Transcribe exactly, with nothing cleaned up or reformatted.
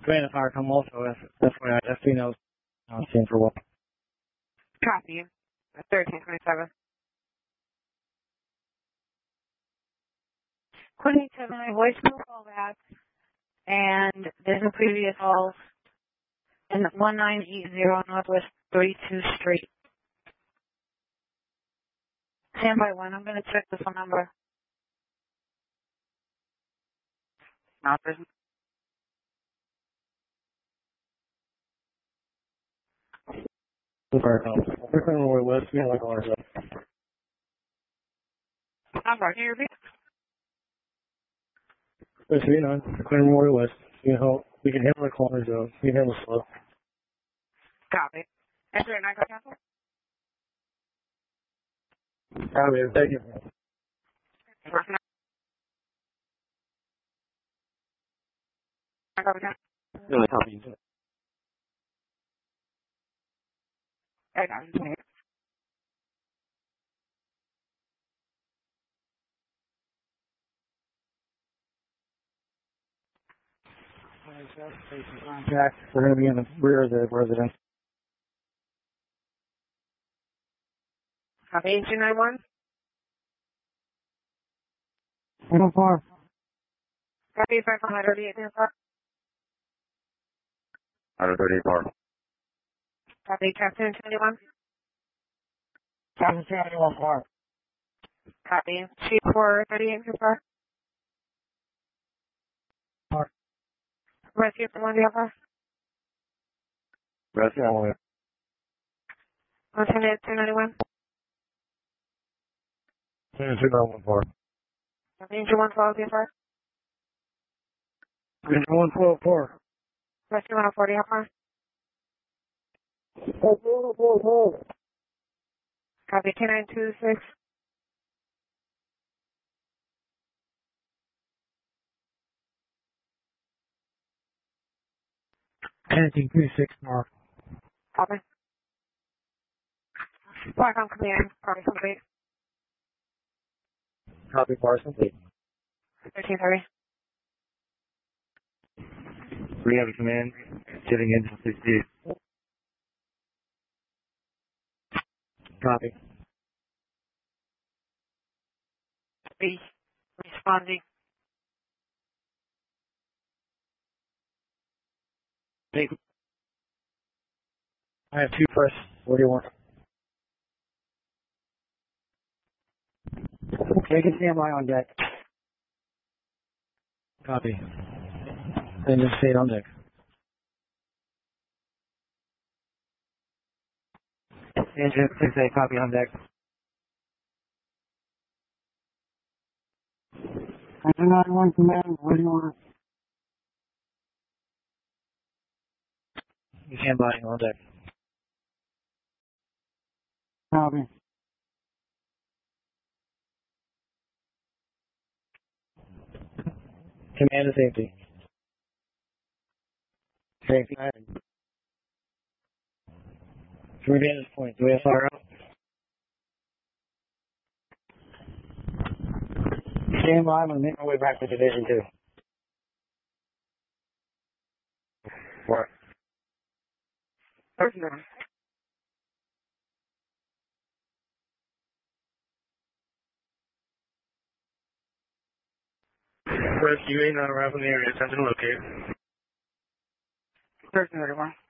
Command and fire come also. That's, that's why I F P knows. I'm seeing for what. Copy you. thirteen twenty-seven. According to my voicemail callback, and there's a previous calls in one nine eight zero Northwest thirty-two Street. Stand by one. I'm going to check the phone number. Not this. Fire call. We're coming away west. We have like ours up. I'm sorry. Can you repeat? West three nine. Clear Memorial West. You can help. We can handle the corners though. We can handle slow. Copy. Enter nine cancel. Copy. Thank you. Person copy that. No, copy. I got it. Contact. We're going to be in the rear of the residence. Copy two nine one. one oh four. Copy five one thirty-eight four. one thirty-eight bar. Copy Captain twenty-one. Captain twenty-one four. Copy Chief four thirty-eight four. Four. Rescue from one D F R. Rescue on Lieutenant two ninety-one. two nine one four. Ranger one twelve D F R. Ranger one twelve four. Rescue one oh four D F R. Copy two nine two six. Anything two six mark. Copy. Blackhawk command. Copy complete. Copy Parson. thirteen thirty. We have a command. Getting into sixty. Copy. B. Responding. Hey. I have two press. What do you want? Okay, can stand by on deck. Copy. And just stay on deck. Engine six eight, copy on deck. Engine nine one command, what do you want? You stand by on deck. Copy. Command to safety. Safety. Can we be at this point? Do we have fire out? Stand by, I'm going to make my way back to Division two. What? Person nine. Rescue eight nine arrived in the area. Attention located. Person thirty-one.